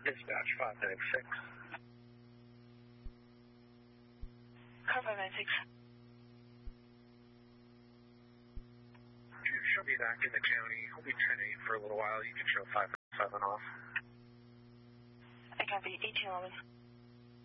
Dispatch 596. Car 596. She'll be back in the county. We'll be 10-8 for a little while. You can show 597 off. I copy 1811.